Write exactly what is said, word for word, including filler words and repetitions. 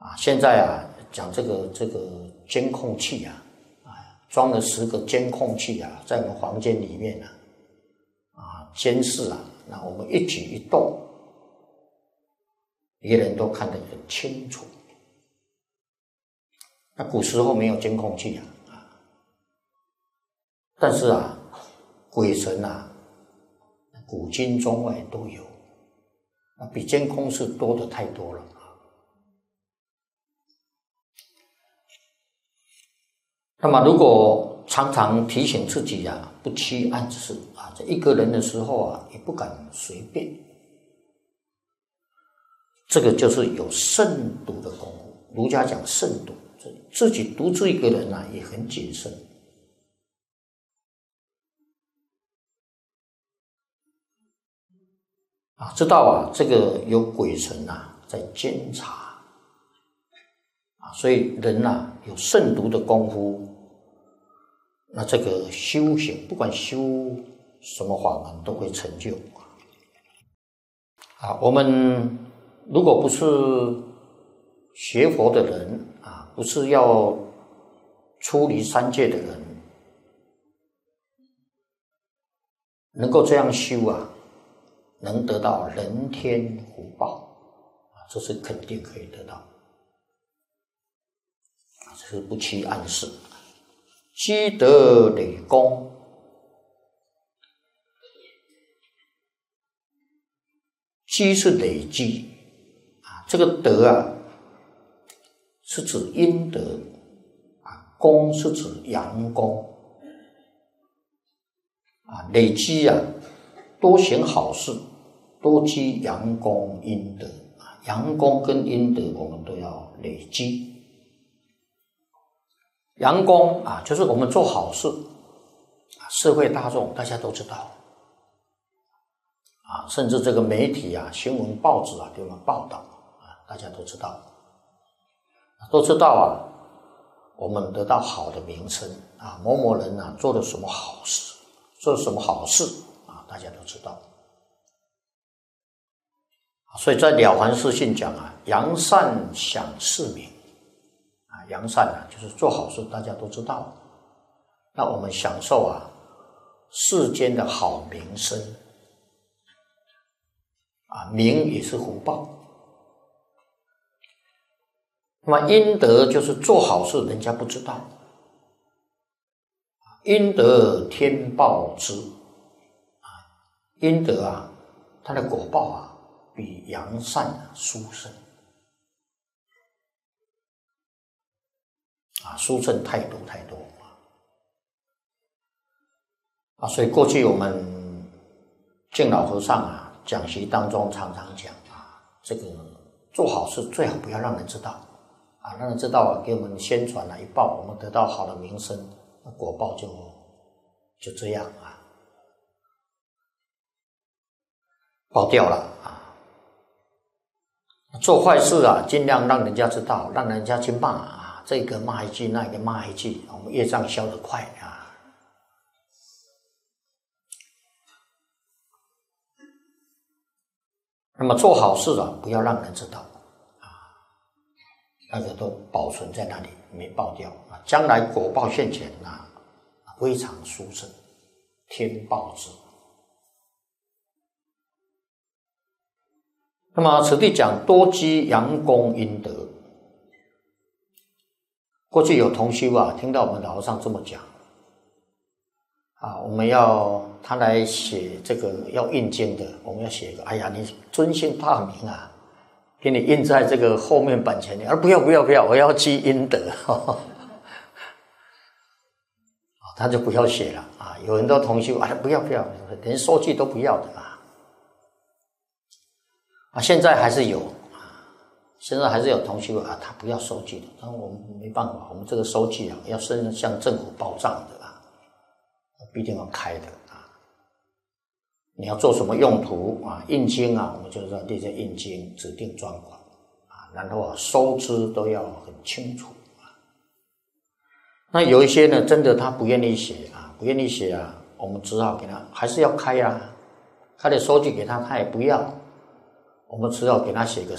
啊，现在啊讲这个这个监控器啊，啊装了十个监控器啊，在我们房间里面啊，啊监视啊，那我们一举一动，别人都看得很清楚。那古时候没有监控器啊，啊，但是啊，鬼神啊，古今中外都有，那比监控是多的太多了。那么如果常常提醒自己啊，不欺暗示啊，这一个人的时候啊，也不敢随便，这个就是有慎独的功夫。儒家讲慎独，自己独自一个人啊，也很谨慎啊，知道啊，这个有鬼神啊在监察啊，所以人啊有慎独的功夫。那这个修行，不管修什么法门，都会成就啊。我们如果不是学佛的人啊，不是要出离三界的人，能够这样修啊，能得到人天福报啊，这是肯定可以得到啊，这是不欺暗示。积德累功，积是累积啊，这个德啊是指阴德啊，功是指阳功啊，累积啊，多行好事，多积阳功阴德啊，阳功跟阴德我们都要累积。阳功啊，就是我们做好事，社会大众大家都知道啊，甚至这个媒体啊、新闻报纸啊，给我们报道啊，大家都知道，都知道啊，我们得到好的名声啊，某某人啊做了什么好事，做了什么好事啊，大家都知道。所以在《了凡四训》讲啊，扬善享世名。扬善啊，就是做好事，大家都知道。那我们享受啊世间的好名声啊，名也是福报。那么阴德就是做好事，人家不知道，阴德天报之啊，阴德啊，它的果报啊，比扬善啊殊胜。啊，殊胜太多太多啊！所以过去我们敬老和尚啊，讲习当中常常讲啊，这个做好事最好不要让人知道啊，让人知道啊，给我们宣传了一报，我们得到好的名声，那果报就就这样啊，爆掉了啊！做坏事啊，尽量让人家知道，让人家去骂啊。这个骂一句，那个骂一句，我们业障消得快啊！那么做好事啊，不要让人知道啊，那个都保存在那里，没爆掉啊。将来果报现前啊，非常殊胜，天报之。那么此地讲多积阳功阴德。过去有同修啊，听到我们老和尚这么讲啊，我们要他来写这个要印经的，我们要写一个，哎呀，你尊姓大名啊，给你印在这个后面版前面，而不要不要不要，我要积阴德，他就不要写了啊。有很多同修啊，不要不要，连收据都不要的啊。啊，现在还是有。现在还是有同修啊，他不要收据的，但我们没办法，我们这个收据啊，要向向政府报账的啊，必定要开的啊。你要做什么用途啊？印经啊，我们就是要列在印经指定专款啊，然后啊，收支都要很清楚啊。那有一些呢，真的他不愿意写啊，不愿意写啊，我们只好给他还是要开啊，开的收据给他，他也不要，我们只好给他写个